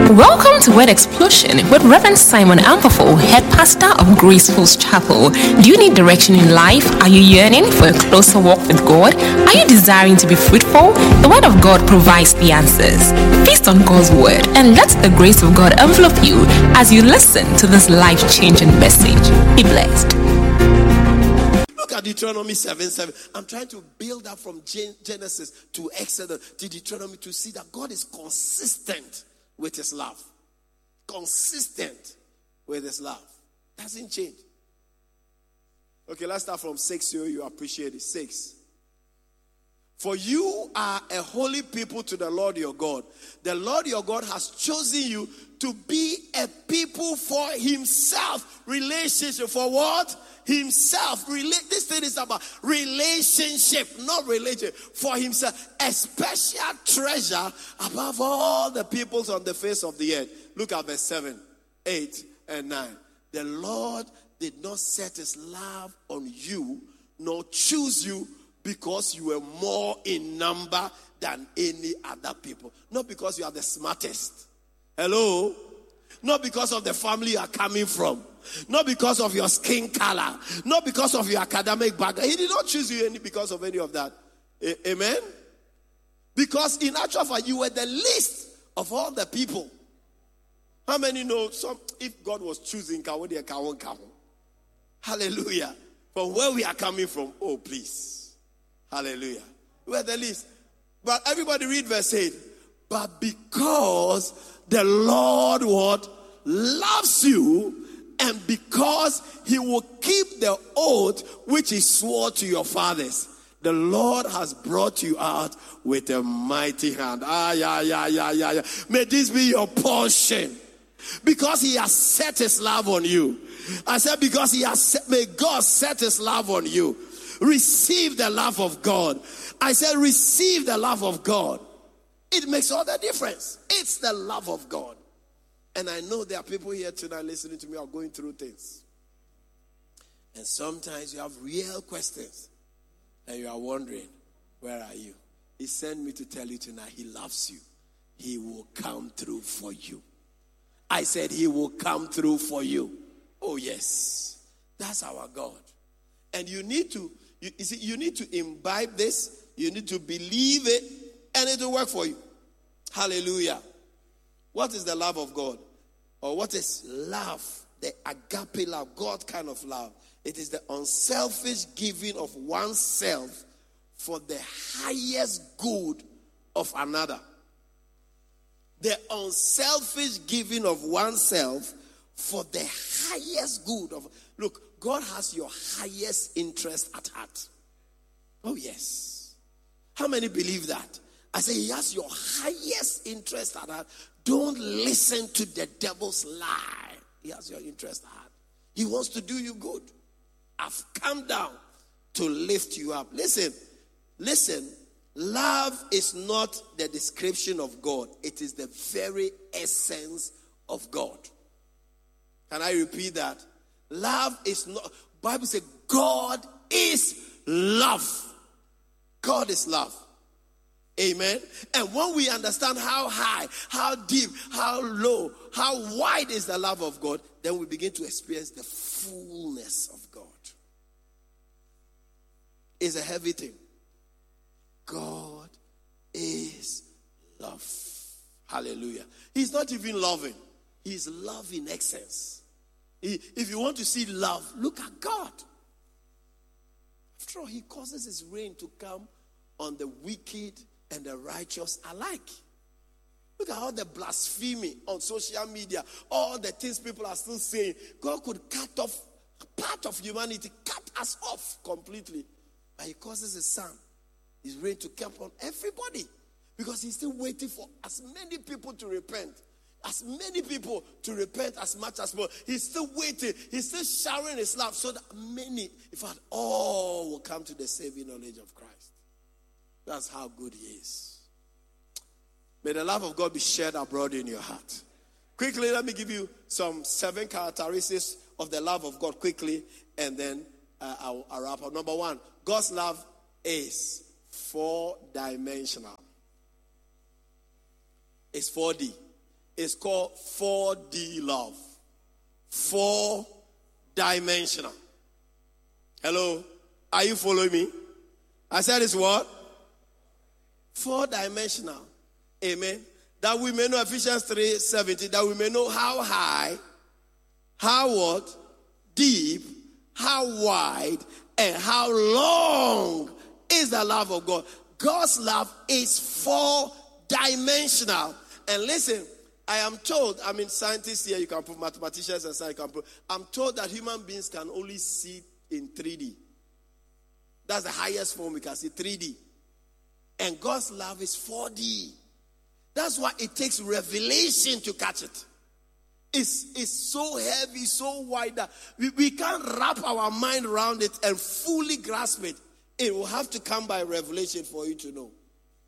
Welcome to Word Explosion with Reverend Simon Ampofo, head pastor of Grace Falls Chapel. Do you need direction in life? Are you yearning for a closer walk with God? Are you desiring to be fruitful? The Word of God provides the answers. Feast on God's Word and let the grace of God envelop you as you listen to this life-changing message. Be blessed. Look at Deuteronomy 7:7. I'm trying to build up from Genesis to Exodus to Deuteronomy to see that God is consistent with his love. Consistent with his love. Doesn't change. Okay, let's start from 6 so you appreciate it. 6. For you are a holy people to the Lord your God. The Lord your God has chosen you to be a people for himself. Relationship for what? Himself. This thing is about relationship, not religion. For himself. A special treasure above all the peoples on the face of the earth. Look at verse 7, 8, and 9. The Lord did not set his love on you, nor choose you because you were more in number than any other people. Not because you are the smartest. Hello? Not because of the family you are coming from. Not because of your skin color. Not because of your academic background. He did not choose you because of any of that. Amen? Because in actual fact, you were the least of all the people. How many know if God was choosing hallelujah. From where we are coming from, oh please. Hallelujah. We are the least. But everybody read verse 8. But because the Lord what? Loves you, and because he will keep the oath which he swore to your fathers, the Lord has brought you out with a mighty hand. May this be your portion. Because he has set his love on you. I said because may God set his love on you. Receive the love of God. I said receive the love of God. It makes all the difference. It's the love of God. And I know there are people here tonight listening to me are going through things. And sometimes you have real questions. And you are wondering, where are you? He sent me to tell you tonight, he loves you. He will come through for you. I said he will come through for you. Oh yes. That's our God. And you need to imbibe this. You need to believe it. And it will work for you. Hallelujah. What is the love of God? Or what is love? The agape love, God kind of love. It is the unselfish giving of oneself for the highest good of another. The unselfish giving of oneself for the highest good of... Look, God has your highest interest at heart. Oh yes. How many believe that? I say he has your highest interest at heart. Don't listen to the devil's lie. He has your interest at heart. He wants to do you good. I've come down to lift you up. Listen. Love is not the description of God. It is the very essence of God. Can I repeat that? Love is not... Bible says God is love. God is love. Amen. And when we understand how high, how deep, how low, how wide is the love of God, then we begin to experience the fullness of God. It's a heavy thing. God is love. Hallelujah. He's not even loving. He's love in excess. If you want to see love, look at God. After all, he causes his rain to come on the wicked and the righteous alike. Look at all the blasphemy on social media. All the things people are still saying. God could cut off part of humanity, cut us off completely. But he causes his son, his rain to come on everybody. Because he's still waiting for as many people to repent. As many people to repent as much as possible. He's still waiting. He's still showering his love so that many, in fact, all will come to the saving knowledge of Christ. That's how good he is. May the love of God be shared abroad in your heart. Quickly, let me give you some 7 characteristics of the love of God quickly, and then I'll wrap up. Number 1, God's love is 4-dimensional. It's 4D. is called 4D love. 4-dimensional. Hello? Are you following me? I said it's what? 4-dimensional. Amen. That we may know, Ephesians 3:17, that we may know how high, how what? Deep, how wide, and how long is the love of God. God's love is 4-dimensional. And listen, I am told, I mean, scientists here, you can put mathematicians and science, you can put, I'm told that human beings can only see in 3D. That's the highest form we can see, 3D. And God's love is 4D. That's why it takes revelation to catch it. It's so heavy, so wide that we can't wrap our mind around it and fully grasp it. It will have to come by revelation for you to know.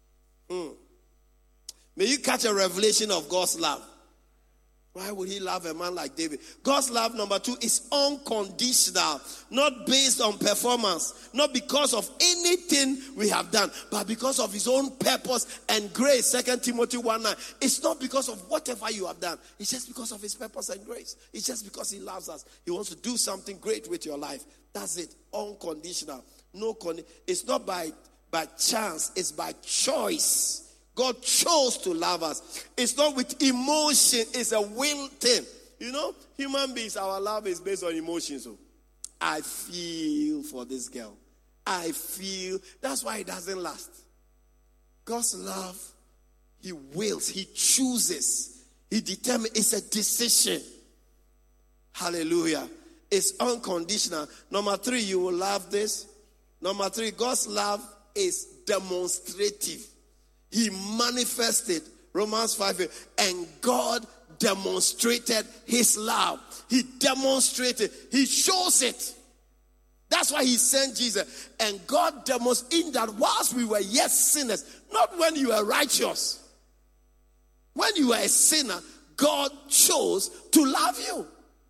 May you catch a revelation of God's love. Why would he love a man like David? God's love, number 2, is unconditional, not based on performance, not because of anything we have done, but because of his own purpose and grace. 2 Timothy 1:9. It's not because of whatever you have done. It's just because of his purpose and grace. It's just because he loves us. He wants to do something great with your life. That's it. Unconditional. It's not by chance. It's by choice. God chose to love us. It's not with emotion. It's a will thing. You know, human beings, our love is based on emotions. So I feel for this girl. I feel. That's why it doesn't last. God's love, he wills. He chooses. He determines. It's a decision. Hallelujah. It's unconditional. Number 3, you will love this. Number 3, God's love is demonstrative. He manifested, Romans 5, and God demonstrated his love. He demonstrated. He shows it. That's why he sent Jesus. And God demonstrated in that whilst we were yet sinners, not when you were righteous. When you were a sinner, God chose to love you.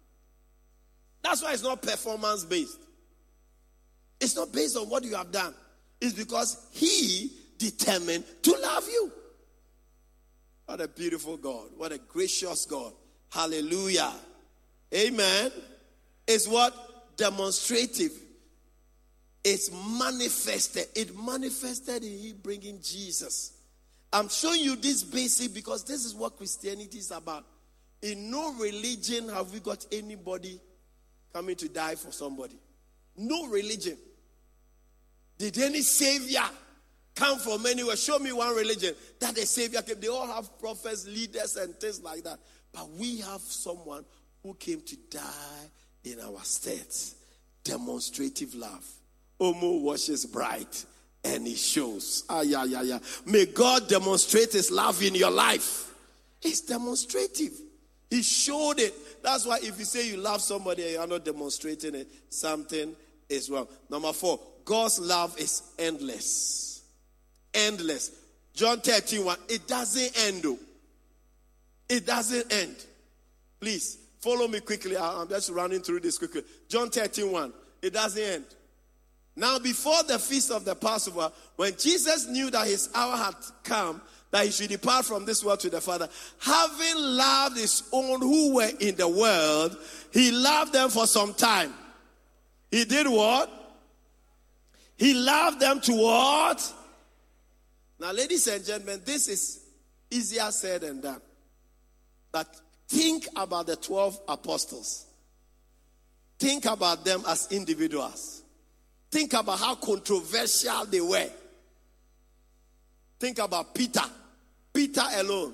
That's why it's not performance based. It's not based on what you have done. It's because he determined to love you. What a beautiful God. What a gracious God. Hallelujah. Amen. It's what? Demonstrative. It's manifested. It manifested in him bringing Jesus. I'm showing you this basic because this is what Christianity is about. In no religion have we got anybody coming to die for somebody. No religion. Did any savior come from anywhere? Show me one religion that a savior came. They all have prophets, leaders, and things like that. But we have someone who came to die in our stead. Demonstrative love. Omo washes bright and he shows. May God demonstrate his love in your life. It's demonstrative. He showed it. That's why if you say you love somebody and you are not demonstrating it, something is wrong. Number 4, God's love is endless. Endless. John 13:1. It doesn't end though. It doesn't end. Please follow me quickly. I'm just running through this quickly. John 13:1. It doesn't end. Now before the feast of the Passover, when Jesus knew that his hour had come, that he should depart from this world to the Father, having loved his own who were in the world, he loved them for some time. He did what? He loved them to what? Now, ladies and gentlemen, this is easier said than done. But think about the 12 apostles. Think about them as individuals. Think about how controversial they were. Think about Peter. Peter alone.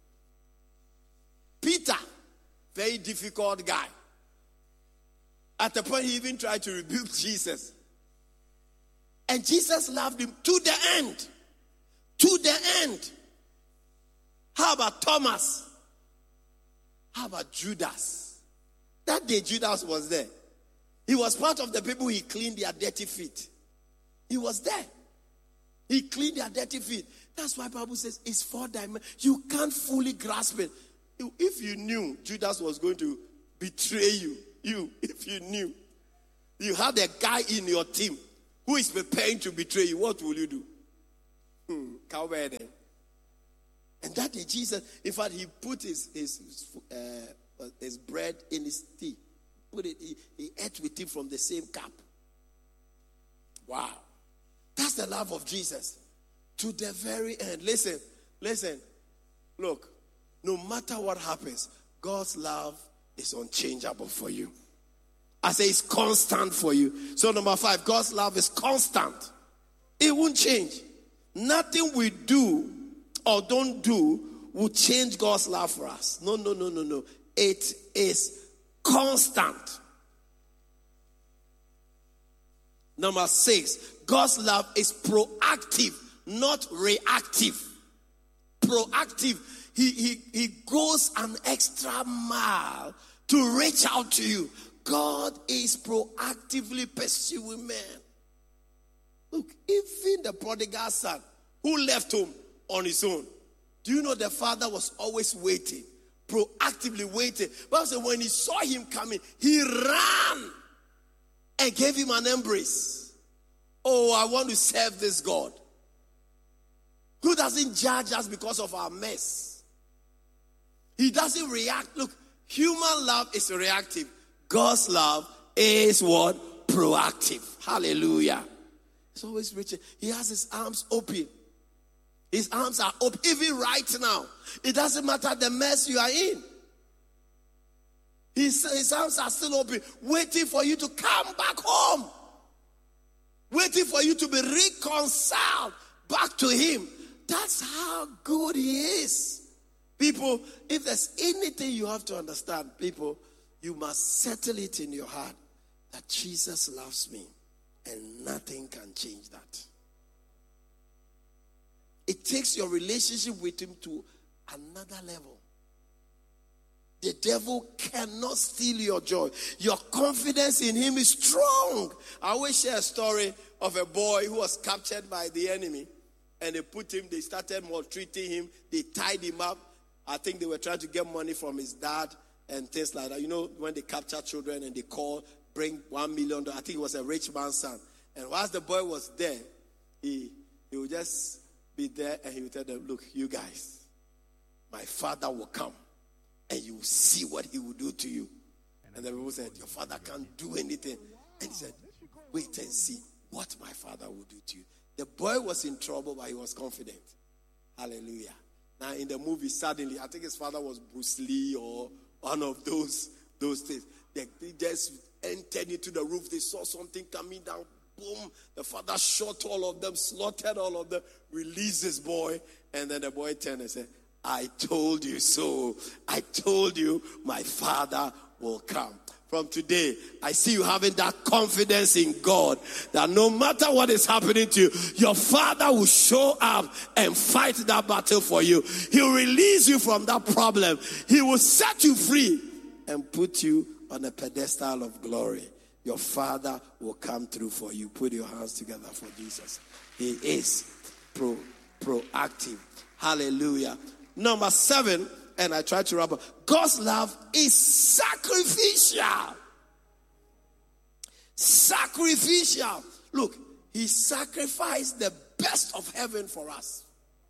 Peter, very difficult guy. At the point he even tried to rebuke Jesus. And Jesus loved him to the end. To the end. How about Thomas? How about Judas? That day Judas was there. He was part of the people he cleaned their dirty feet. He was there. He cleaned their dirty feet. That's why the Bible says it's 4 dimensions. You can't fully grasp it. If you knew Judas was going to betray you, if you knew, you had a guy in your team who is preparing to betray you, what will you do? Coward. And that day Jesus, in fact, he put his bread in his tea. He ate with him from the same cup. Wow. That's the love of Jesus. To the very end. Listen. Look, no matter what happens, God's love is unchangeable for you. I say it's constant for you. So number 5, God's love is constant. It won't change. Nothing we do or don't do will change God's love for us. No. It is constant. Number 6, God's love is proactive, not reactive. Proactive. He goes an extra mile to reach out to you. God is proactively pursuing men. Look, even the prodigal son who left home on his own, do you know the father was always waiting, proactively waiting. But when he saw him coming, he ran and gave him an embrace. Oh, I want to serve this God who doesn't judge us because of our mess. He doesn't react. Look, human love is reactive. God's love is what? Proactive. Hallelujah. It's always reaching. He has his arms open. His arms are open. Even right now. It doesn't matter the mess you are in. His arms are still open, waiting for you to come back home. Waiting for you to be reconciled back to him. That's how good he is. People, if there's anything you have to understand, people, you must settle it in your heart that Jesus loves me and nothing can change that. It takes your relationship with him to another level. The devil cannot steal your joy. Your confidence in him is strong. I always share a story of a boy who was captured by the enemy. And they started maltreating him. They tied him up. I think they were trying to get money from his dad and things like that. You know, when they capture children and they call, bring $1 million. I think it was a rich man's son. And whilst the boy was there, he would just be there and he would tell them, look, you guys, my father will come and you will see what he will do to you. And the people said, your father can't do anything. And he said, wait and see what my father will do to you. The boy was in trouble, but he was confident. Hallelujah. Now in the movie, suddenly, I think his father was Bruce Lee or one of those things. They just entered into the roof. They saw something coming down. Boom. The father shot all of them, slaughtered all of them, released his boy. And then the boy turned and said, I told you so. I told you my father will come. From today, I see you having that confidence in God that no matter what is happening to you, your father will show up and fight that battle for you. He'll release you from that problem. He will set you free and put you on a pedestal of glory. Your father will come through for you. Put your hands together for Jesus. He is proactive. Hallelujah. Number 7, and I try to wrap up. God's love is sacrificial. Sacrificial. Look, he sacrificed the best of heaven for us.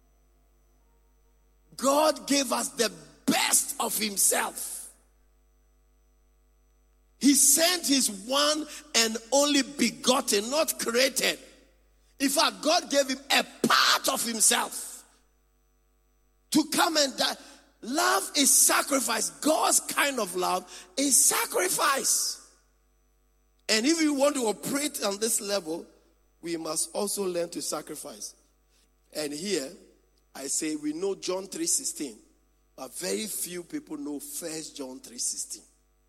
God gave us the best of himself. He sent his one and only begotten, not created. In fact, God gave him a part of himself to come and die. Love is sacrifice. God's kind of love is sacrifice. And if we want to operate on this level, we must also learn to sacrifice. And here, I say we know John 3:16, but very few people know 1 John 3:16.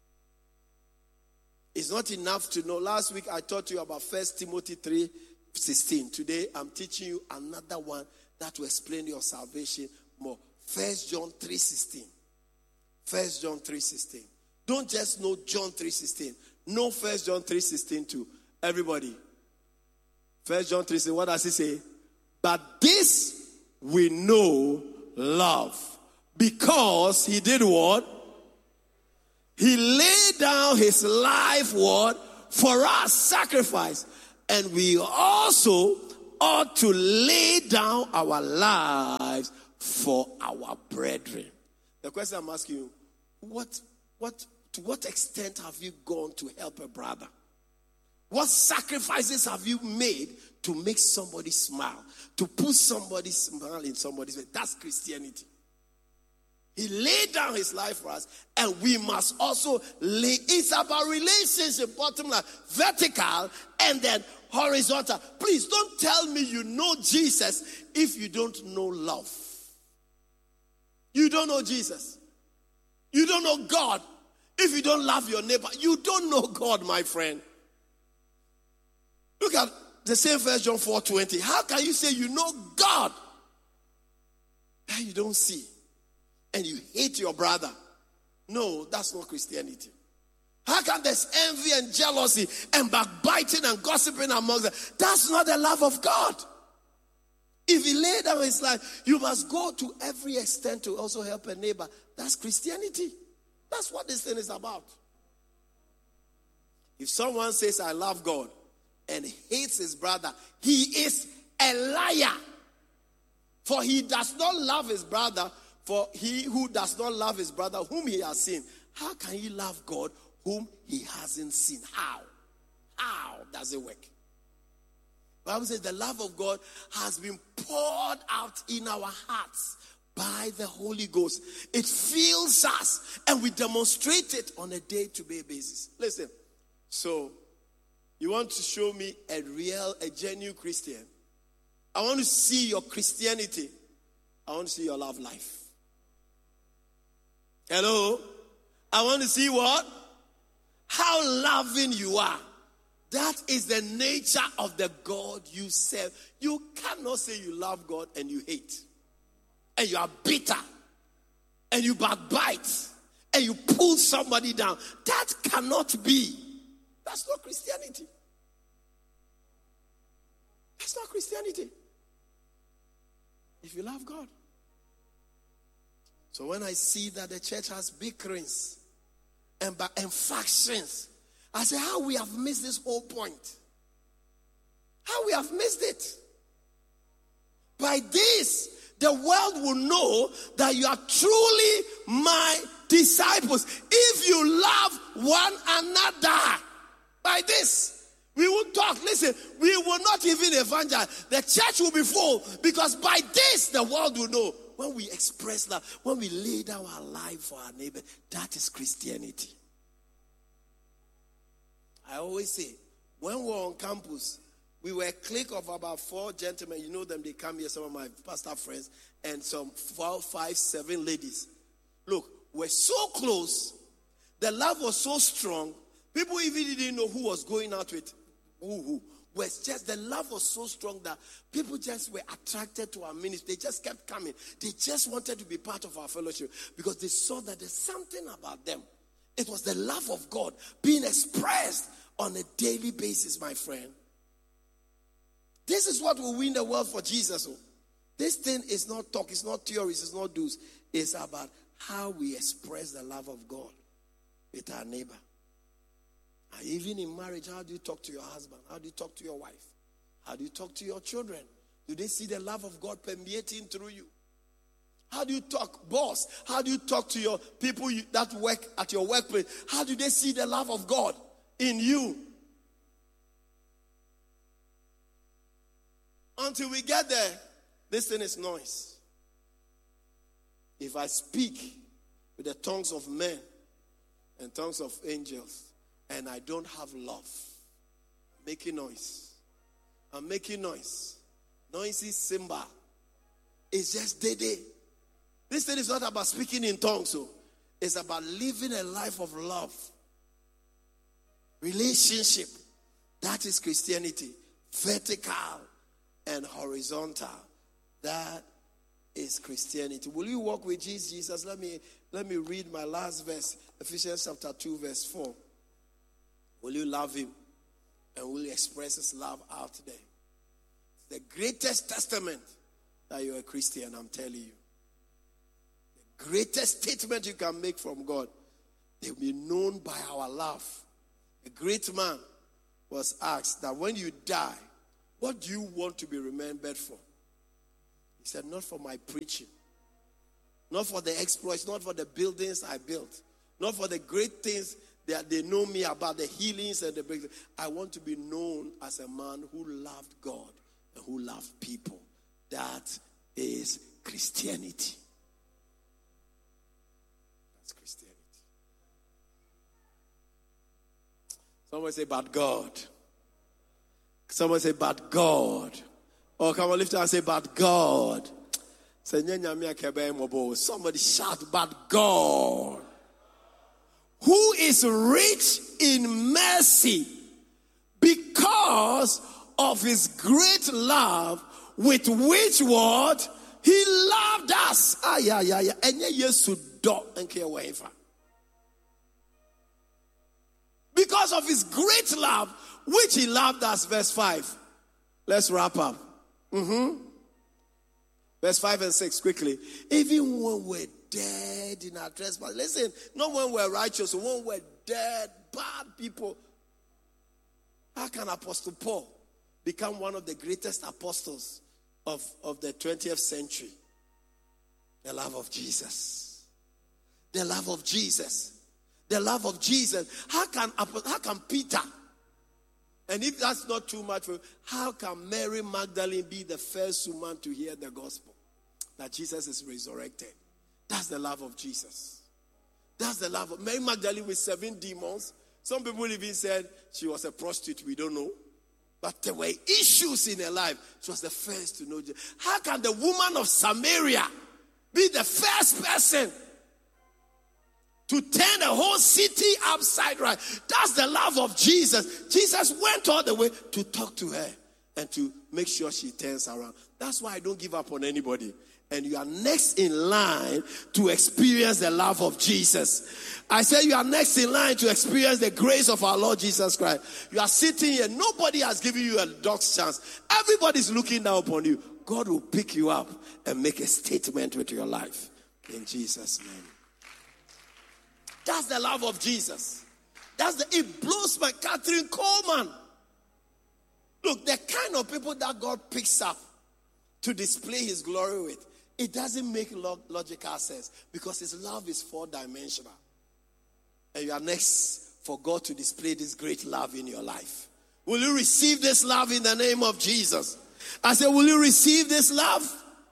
It's not enough to know. Last week, I taught you about 1 Timothy 3:16. Today, I'm teaching you another one that will explain your salvation more. 1 John 3:16. 1 John 3:16. Don't just know John 3:16. Know 1 John 3:16 too. Everybody. 1 John 3:16. What does it say? But this we know love. Because he did what? He laid down his life what? For us. Sacrifice. And we also ought to lay down our lives for our brethren. The question I'm asking you, to what extent have you gone to help a brother? What sacrifices have you made to make somebody smile? To put somebody's smile in somebody's face? That's Christianity. He laid down his life for us, and we must also lay. It's about relationship, bottom line, vertical, and then horizontal. Please don't tell me you know Jesus if you don't know love. You don't know Jesus. You don't know God if you don't love your neighbor. You don't know God, my friend. Look at the same verse, John 4:20. How can you say you know God and you don't see? And you hate your brother? No, that's not Christianity. How can there's envy and jealousy and backbiting and gossiping among them? That's not the love of God. If he laid down his life, you must go to every extent to also help a neighbor. That's Christianity. That's what this thing is about. If someone says, I love God, and hates his brother, he is a liar. For he does not love his brother, for he who does not love his brother whom he has seen, how can he love God whom he hasn't seen? How? How does it work? The Bible says the love of God has been poured out in our hearts by the Holy Ghost. It fills us and we demonstrate it on a day-to-day basis. Listen, so you want to show me a genuine Christian? I want to see your Christianity. I want to see your love life. Hello? I want to see what? How loving you are. That is the nature of the God you serve. You cannot say you love God and you hate. And you are bitter. And you backbite. And you pull somebody down. That cannot be. That's not Christianity. That's not Christianity. If you love God. So when I see that the church has bickerings and factions, I say, how we have missed this whole point. How we have missed it. By this, the world will know that you are truly my disciples. If you love one another. By this, we will talk. Listen, we will not even evangelize. The church will be full because by this, the world will know. When we express love, when we lay down our life for our neighbor, that is Christianity. I always say, when we were on campus, we were a clique of about 4 gentlemen. You know them, they come here, some of my pastor friends, and some 4, 5, 7 ladies. Look, we're so close. The love was so strong. People even didn't know who was going out with who. Was just the love was so strong that people just were attracted to our ministry. They just kept coming. They just wanted to be part of our fellowship because they saw that there's something about them. It was the love of God being expressed on a daily basis, my friend. This is what will win the world for Jesus. This thing is not talk, it's not theories, it's not do's. It's about how we express the love of God with our neighbor. And even in marriage, how do you talk to your husband? How do you talk to your wife? How do you talk to your children? Do they see the love of God permeating through you? How do you talk, boss? How do you talk to your people that work at your workplace? How do they see the love of God in you? Until we get there, this thing is noise. If I speak with the tongues of men and tongues of angels, and I don't have love, I'm making noise. I'm making noise. Noisy cymbal. It's just day. This thing is not about speaking in tongues. So it's about living a life of love. Relationship. That is Christianity. Vertical and horizontal. That is Christianity. Will you walk with Jesus? Let me read my last verse. Ephesians chapter 2 verse 4. Will you love him? And will you express his love out there? The greatest testament that you're a Christian, I'm telling you. The greatest statement you can make from God. They'll be known by our love. A great man was asked that when you die, what do you want to be remembered for? He said, not for my preaching. Not for the exploits, not for the buildings I built. Not for the great things that they know me about, the healings and the breakthroughs. I want to be known as a man who loved God and who loved people. That is Christianity. That's Christianity. Someone say, but God. Someone say, but God. Oh, come on, lift your hand and say, but God. Somebody shout, but God, who is rich in mercy, because of his great love with which what? He loved us. Because of his great love which he loved us. Verse 5. Let's wrap up. Verse 5 and 6, quickly. Even when we're dead in our trespass. Listen, not when we're righteous, when we're dead, bad people. How can Apostle Paul become one of the greatest apostles of the 20th century? The love of Jesus. The love of Jesus. The love of Jesus. How can Peter, and if that's not too much for you, how can Mary Magdalene be the first woman to hear the gospel? That Jesus is resurrected. That's the love of Jesus. That's the love of Mary Magdalene with 7 demons. Some people even said she was a prostitute. We don't know. But there were issues in her life. She was the first to know Jesus. How can the woman of Samaria be the first person to turn the whole city upside right? That's the love of Jesus. Jesus went all the way to talk to her and to make sure she turns around. That's why I don't give up on anybody. And you are next in line to experience the love of Jesus. I say you are next in line to experience the grace of our Lord Jesus Christ. You are sitting here. Nobody has given you a dog's chance. Everybody's looking down upon you. God will pick you up and make a statement with your life. In Jesus' name. That's the love of Jesus. It blows my Catherine Coleman. Look, the kind of people that God picks up to display his glory with, it doesn't make logical sense because his love is 4-dimensional. And you are next for God to display this great love in your life. Will you receive this love in the name of Jesus? I said, will you receive this love?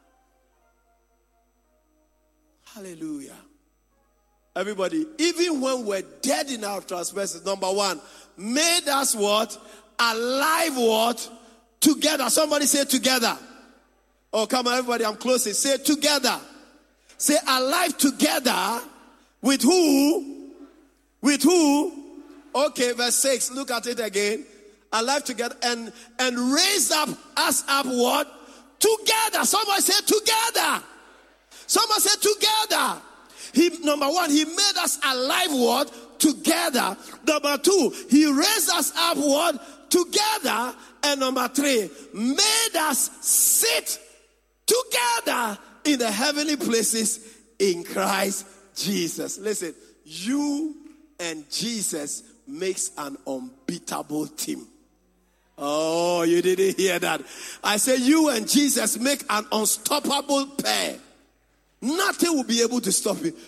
Hallelujah. Everybody, even when we're dead in our trespasses, number 1, made us what? Alive what? Together. Somebody say together. Oh, come on, everybody, I'm closing. Say together. Say alive together. With who? With who? Okay, verse 6. Look at it again. Alive together and raised us up what? Together. Somebody say together. Somebody say together. Number 1, he made us alive what? Together. Number 2, he raised us up what? Together. And number 3, made us sit together in the heavenly places in Christ Jesus. Listen, you and Jesus makes an unbeatable team. Oh, you didn't hear that. I say you and Jesus make an unstoppable pair. Nothing will be able to stop you.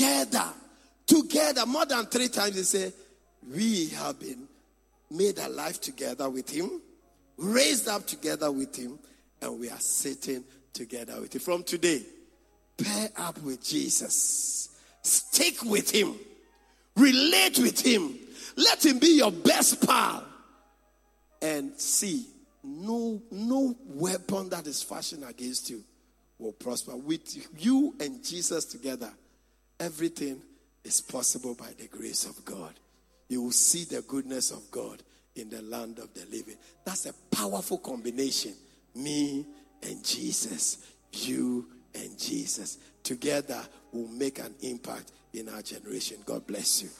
Together, more than 3 times they say, we have been made alive together with him, raised up together with him, and we are sitting together with him. From today, pair up with Jesus. Stick with him. Relate with him. Let him be your best pal. And see, no weapon that is fashioned against you will prosper. With you and Jesus together, everything is possible by the grace of God. You will see the goodness of God in the land of the living. That's a powerful combination. Me and Jesus. You and Jesus. Together will make an impact in our generation. God bless you.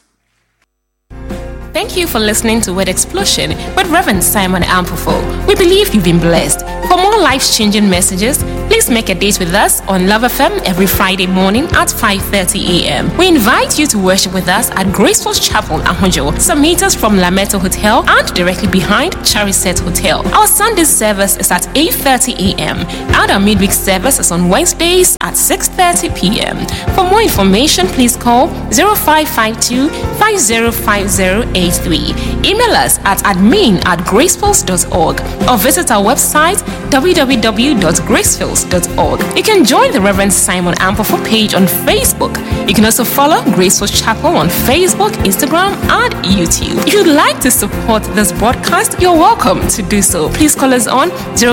Thank you for listening to Word Explosion with Reverend Simon Ampofo. We believe you've been blessed. For more life-changing messages, please Please make a date with us on Love FM every Friday morning at 5:30 a.m. We invite you to worship with us at Graceful Chapel, Ahunjo, some meters from Lameto Hotel and directly behind Chariset Hotel. Our Sunday service is at 8:30 a.m. and our midweek service is on Wednesdays at 6:30 p.m. For more information, please call 0552 505083. Email us at admin@gracefulls.org or visit our website www.gracefulls.org. You can join the Reverend Simon Ampofo page on Facebook. You can also follow Graceful Chapel on Facebook, Instagram, and YouTube. If you'd like to support this broadcast, you're welcome to do so. Please call us on